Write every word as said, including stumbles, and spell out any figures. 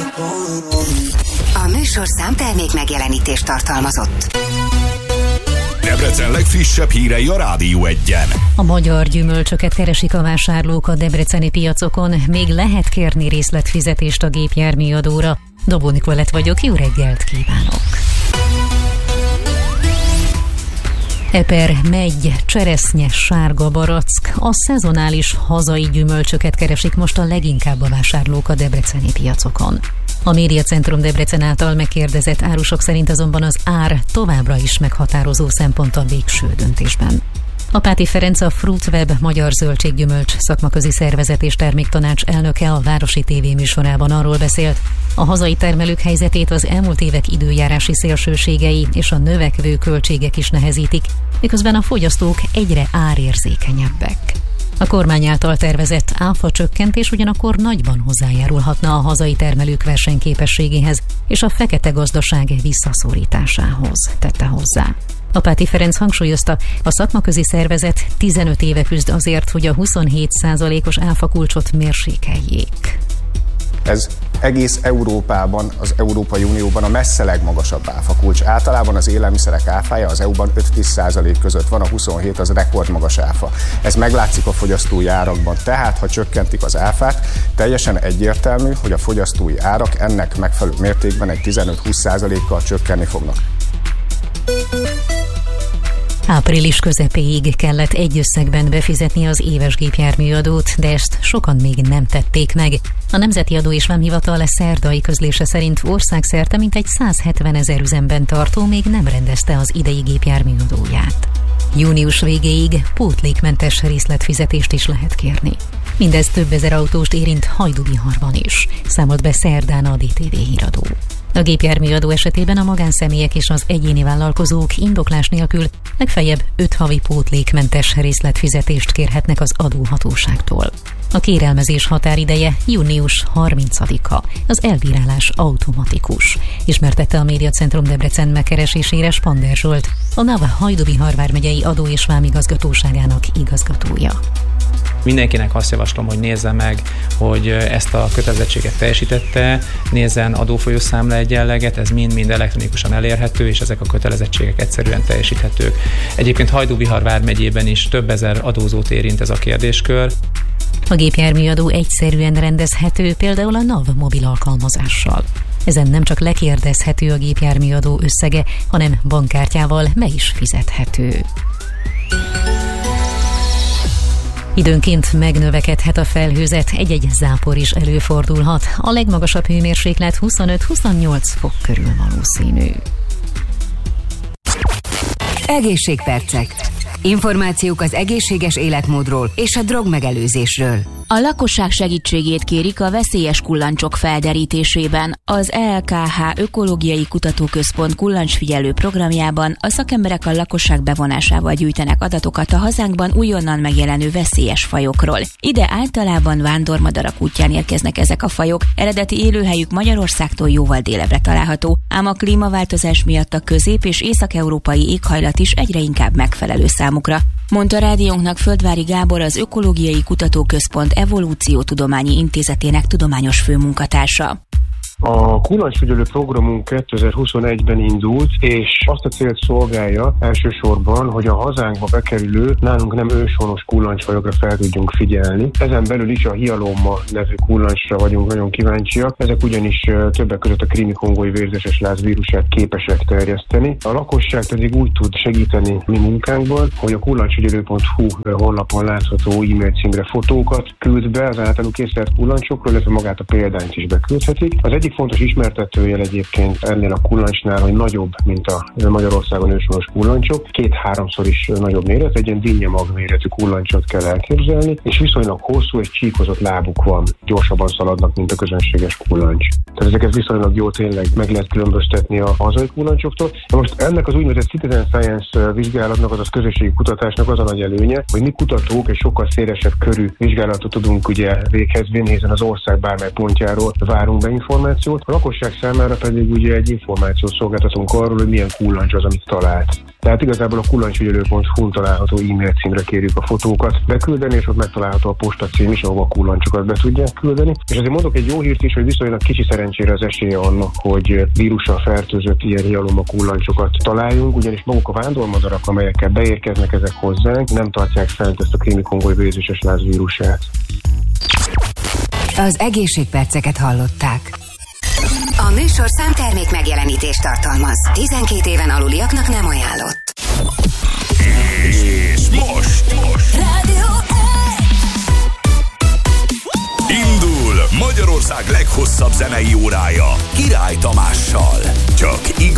A műsor számtermék megjelenítést tartalmazott. Debrecen legfrissebb hírei a Rádió Egyen. A magyar gyümölcsöket keresik a vásárlók a debreceni piacokon, még lehet kérni részletfizetést a gépjárműadóra. Dobó Nikolett vagyok, jó reggelt kívánok! Eper, megy, cseresznye, sárga barack, a szezonális hazai gyümölcsöket keresik most a leginkább a vásárlók a debreceni piacokon. A Médiacentrum Debrecen által megkérdezett árusok szerint azonban az ár továbbra is meghatározó szempont a végső döntésben. Apáti Ferenc, a Fruitweb Magyar Zöldséggyümölcs Szakmaközi Szervezet és Terméktanács elnöke a Városi tévéműsorában arról beszélt, a hazai termelők helyzetét az elmúlt évek időjárási szélsőségei és a növekvő költségek is nehezítik, miközben a fogyasztók egyre árérzékenyebbek. A kormány által tervezett áfa csökkentés ugyanakkor nagyban hozzájárulhatna a hazai termelők versenyképességéhez és a fekete gazdaság visszaszorításához, tette hozzá. Apáti Ferenc hangsúlyozta, a szakmaközi szervezet tizenöt éve küzd azért, hogy a huszonhét százalékos áfakulcsot mérsékeljék. Ez egész Európában, az Európai Unióban a messze legmagasabb áfakulcs. Általában az élelmiszerek áfája az é u-ban öt-tíz százalék között van, a huszonhét az rekordmagas áfa. Ez meglátszik a fogyasztói árakban. Tehát, ha csökkentik az áfát, teljesen egyértelmű, hogy a fogyasztói árak ennek megfelelő mértékben egy tizenöt-húsz százalékkal csökkenni fognak. Április közepéig kellett egy összegben befizetni az éves gépjárműadót, de ezt sokan még nem tették meg. A Nemzeti Adó és Vámhivatal szerdai közlése szerint országszerte mintegy százhetven ezer üzemben tartó még nem rendezte az idei gépjárműadóját. Június végéig pótlékmentes részletfizetést is lehet kérni. Mindez több ezer autóst érint Hajdúbiharban is, számolt be szerdán a dé té vé híradó. A gépjárműadó esetében a magánszemélyek és az egyéni vállalkozók indoklás nélkül legfeljebb öt havi pótlékmentes részletfizetést kérhetnek az adóhatóságtól. A kérelmezés határideje június harmincadika, az elbírálás automatikus, ismertette a Médiacentrum Debrecen megkeresésére Spander Zsolt, a NAV Hajdúbihar vármegyei adó- és vámigazgatóságának igazgatója. Mindenkinek azt javaslom, hogy nézze meg, hogy ezt a kötelezettséget teljesítette, nézzen adófolyószámla egyenleget, ez mind-mind elektronikusan elérhető, és ezek a kötelezettségek egyszerűen teljesíthetők. Egyébként Hajdúbihar vármegyében is több ezer adózót érint ez a kérdéskör. A gépjárműadó egyszerűen rendezhető például a NAV mobil alkalmazással. Ezen nem csak lekérdezhető a gépjárműadó összege, hanem bankkártyával me is fizethető. Időnként megnövekedhet a felhőzet, egy-egy zápor is előfordulhat. A legmagasabb hőmérséklet huszonöt-huszonnyolc fok körül valószínű. Egészségpercek. Információk az egészséges életmódról és a drogmegelőzésről. A lakosság segítségét kérik a veszélyes kullancsok felderítésében. Az é el ká há Ökológiai Kutatóközpont kullancsfigyelő programjában a szakemberek a lakosság bevonásával gyűjtenek adatokat a hazánkban újonnan megjelenő veszélyes fajokról. Ide általában vándormadarak útján érkeznek ezek a fajok, eredeti élőhelyük Magyarországtól jóval délebbre található, ám a klímaváltozás miatt a közép- és észak-európai éghajlat is egyre inkább megfelelő számukra, mondta rádiónknak Földvári Gábor, az Ökológiai Kutatóközpont Evolúciótudományi Intézetének tudományos főmunkatársa. A kullancsfigyelő programunk kétezer-huszonegyben indult, és azt a célt szolgálja elsősorban, hogy a hazánkba bekerülő, nálunk nem őshonos kullancsfajokra fel tudjunk figyelni. Ezen belül is a hialomma nevű kullancsra vagyunk nagyon kíváncsiak, ezek ugyanis többek között a krími-kongói vérzeses láz vírusát képesek terjeszteni. A lakosság pedig úgy tud segíteni mi munkánkban, hogy a kullancsfigyelő pont hu honlapon látható e-mail címre fotókat küld be az általuk észlelt kullancsokról, illetve magát a példányt is beküldhetik. Az egyik fontos ismertetőjel egyébként ennél a kullancsnál, hogy nagyobb, mint a Magyarországon őshonos kullancsok. Két-háromszor is nagyobb méret, egy ilyen dinnyemag méretű kullancsot kell elképzelni, és viszonylag hosszú és csíkozott lábuk van, gyorsabban szaladnak, mint a közönséges kullancs. Tehát ezeket viszonylag jól tényleg meg lehet különböztetni a hazai kullancsoktól. Na most ennek az úgynevezett citizen science vizsgálatnak, azaz közösségi kutatásnak az a nagy előnye, hogy mi kutatók egy sokkal szélesebb körű vizsgálatot tudunk ugye véghez vinni, hiszen az ország bármely pontjáról várunk be információt, információt, a lakosság számára pedig ugye egy információt szolgáltatunk arról, hogy milyen kullancs az, amit talált. Tehát igazából a kullancsfigyelő pont hu található e-mail címre kérjük a fotókat beküldeni, és ott megtalálható a postacím is, ahova a kullancsokat be tudják küldeni. És azért mondok egy jó hírt is, hogy viszonylag kicsi szerencsére az esélye annak, hogy vírussal fertőzött ilyen hialoma kullancsokat találjunk, ugyanis maguk a vándormadarak, amelyekkel beérkeznek ezek hozzánk, nem tartják fent ezt a krími-kongói vézéses láz vírusát. Az egészségperceket hallották. A műsor számtermék megjelenítést tartalmaz. tizenkét éven aluliaknak nem ajánlott. És most, most. Rádió Indul Magyarország leghosszabb zenei órája Király Tamással. Csak igaz.